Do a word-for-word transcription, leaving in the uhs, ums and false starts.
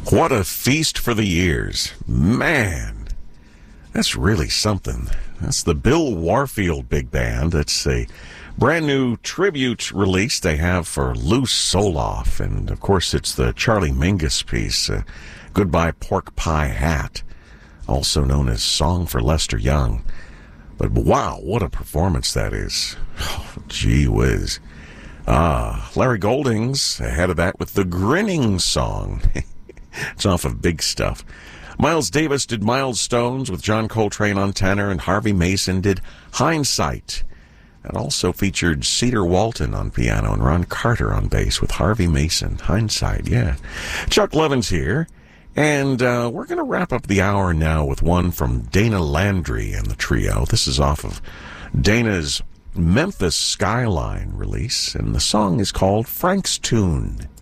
What a feast for the ears. Man, that's really something. That's the Bill Warfield Big Band. That's a brand new tribute release they have for Lou Soloff. And, of course, it's the Charlie Mingus piece, uh, Goodbye Pork Pie Hat, also known as Song for Lester Young. But, wow, what a performance that is. Oh, gee whiz. Ah, Larry Goldings ahead of that with the Grinning Song. It's off of Big Stuff. Miles Davis did Milestones with John Coltrane on tenor, and Harvey Mason did Hindsight. It also featured Cedar Walton on piano and Ron Carter on bass with Harvey Mason. Hindsight, yeah. Chuck Levin's here, and uh, we're going to wrap up the hour now with one from Dana Landry and the trio. This is off of Dana's Memphis Skyline release, and the song is called Frank's Tune.